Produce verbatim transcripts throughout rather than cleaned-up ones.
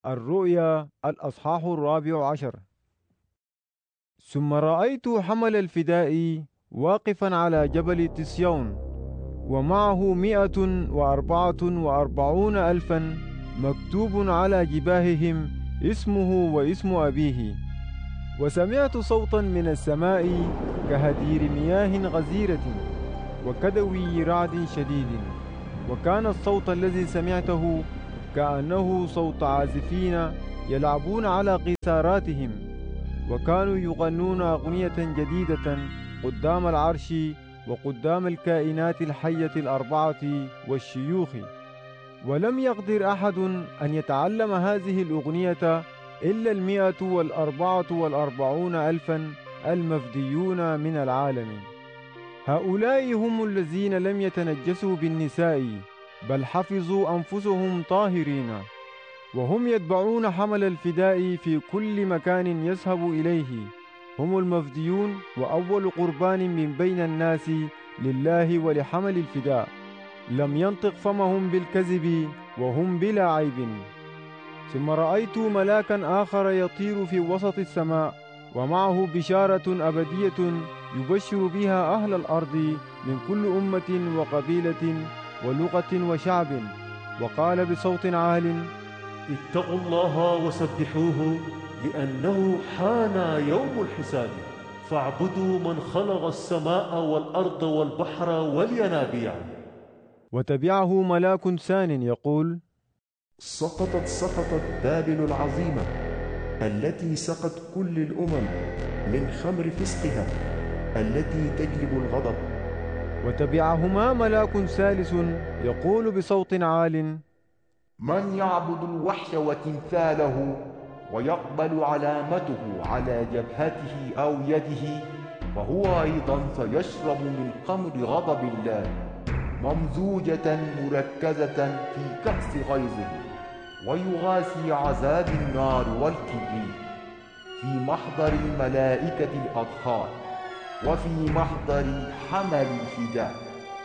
الرؤيا الأصحاح الرابع عشر. ثم رأيت حمل الفداء واقفا على جبل تسيون، ومعه مئة وأربعة وأربعون ألفا، مكتوب على جباههم اسمه واسم أبيه. وسمعت صوتا من السماء كهدير مياه غزيرة وكدوي رعد شديد، وكان الصوت الذي سمعته كأنه صوت عازفين يلعبون على قيثاراتهم، وكانوا يغنون أغنية جديدة قدام العرش وقدام الكائنات الحية الأربعة والشيوخ. ولم يقدر أحد أن يتعلم هذه الأغنية إلا المئة والأربعة والأربعون ألفا المفديون من العالم. هؤلاء هم الذين لم يتنجسوا بالنساء، بل حفظوا أنفسهم طاهرين، وهم يتبعون حمل الفداء في كل مكان يذهب إليه. هم المفديون وأول قربان من بين الناس لله ولحمل الفداء. لم ينطق فمهم بالكذب وهم بلا عيب. ثم رأيت ملاكا آخر يطير في وسط السماء، ومعه بشارة أبدية يبشر بها أهل الأرض من كل أمة وقبيلة ولغة وشعب، وقال بصوت عال: اتقوا الله وسبحوه، لأنه حان يوم الحساب. فاعبدوا من خلق السماء والأرض والبحر والينابيع. وتبعه ملاك ثان يقول: سقطت سقطت بابل العظيمة، التي سقت كل الأمم من خمر فسقها، التي تجلب الغضب. وتبعهما ملاك ثالث يقول بصوت عال: من يعبد الوحش وتمثاله ويقبل علامته على جبهته أو يده، فهو أيضا سيشرب من خمر غضب الله، ممزوجة مركزة في كأس غيظه، ويغاسي عذاب النار والكبريت، في محضر الملائكة الأطهار وفي محضر حمل الفداء،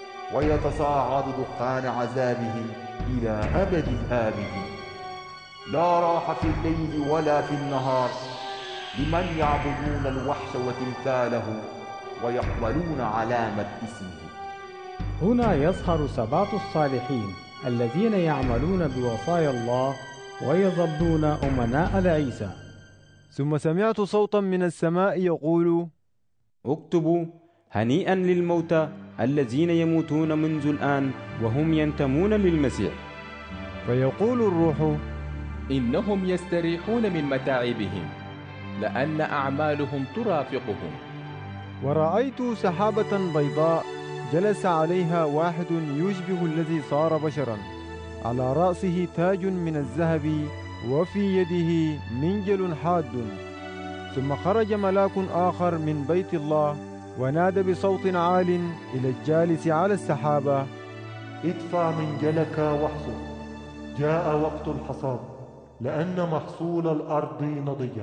ويتصاعد دخان عذابه إلى أبد الآبدين. لا راحة في الليل ولا في النهار لمن يعبدون الوحش وتمثاله ويقبلون علامة اسمه. هنا يظهر سبعة الصالحين الذين يعملون بوصايا الله ويظلون أمناء لعيسى. ثم سمعت صوتا من السماء يقول: اكتبوا: هنيئا للموتى الذين يموتون منذ الآن وهم ينتمون للمسيح. فيقول الروح: إنهم يستريحون من متاعبهم، لأن أعمالهم ترافقهم. ورأيت سحابة بيضاء جلس عليها واحد يشبه الذي صار بشرا، على رأسه تاج من الذهب، وفي يده منجل حاد. ثم خرج ملاك آخر من بيت الله ونادى بصوت عال إلى الجالس على السحابة: ادفع منجلك واحصد، جاء وقت الحصاد، لأن محصول الأرض نضج.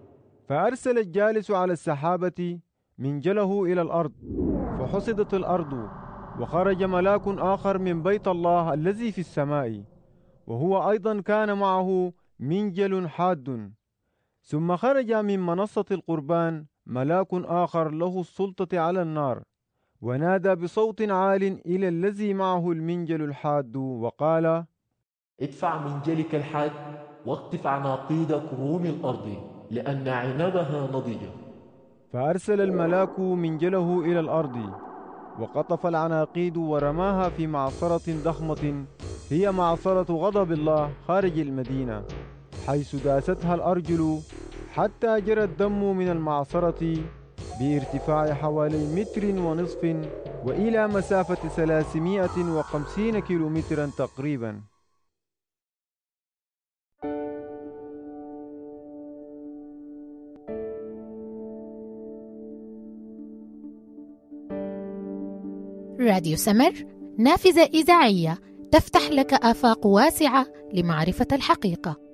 فأرسل الجالس على السحابة منجله إلى الأرض، فحصدت الأرض. وخرج ملاك آخر من بيت الله الذي في السماء، وهو أيضا كان معه منجل حاد. ثم خرج من منصة القربان ملاك آخر له السلطة على النار، ونادى بصوت عال إلى الذي معه المنجل الحاد وقال: ادفع منجلك الحاد واقطف عناقيد كروم الأرض، لأن عنبها نضج. فأرسل الملاك منجله إلى الأرض، وقطف العناقيد ورماها في معصرة ضخمة، هي معصرة غضب الله خارج المدينة، حيث داستها الأرجل حتى جرى الدم من المعصرة بارتفاع حوالي متر ونصف، وإلى مسافة ثلاثمائة وخمسين كيلومترا تقريبا. راديو سمر، نافذة إذاعية تفتح لك آفاق واسعة لمعرفة الحقيقة.